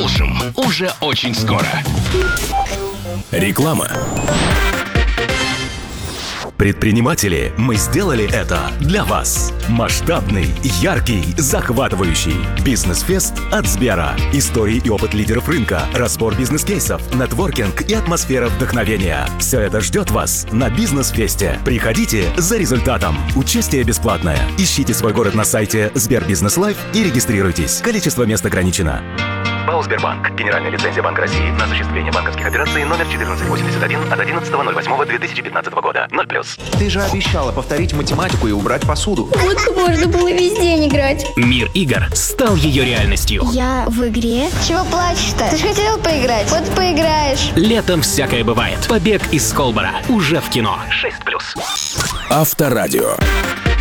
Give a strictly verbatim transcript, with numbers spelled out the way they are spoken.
Продолжим уже очень скоро. Реклама. Предприниматели, мы сделали это для вас. Масштабный, яркий, захватывающий бизнес-фест от Сбера. Истории и опыт лидеров рынка, разбор бизнес-кейсов, нетворкинг и атмосфера вдохновения. Все это ждет вас на бизнес-фесте. Приходите за результатом. Участие бесплатное. Ищите свой город на сайте Сбербизнес Лайф и регистрируйтесь. Количество мест ограничено. ПАО «Сбербанк». Генеральная лицензия Банка России на осуществление банковских операций номер четырнадцать восемьдесят один от одиннадцатого ноль восьмого две тысячи пятнадцатого года. ноль плюс. Ты же обещала повторить математику и убрать посуду. Вот можно было весь день играть. Мир игр стал ее реальностью. Я в игре? Чего плачешь-то? Ты же хотел поиграть. Вот поиграешь. Летом всякое бывает. Побег из Колбора. Уже в кино. шесть плюс. Авторадио.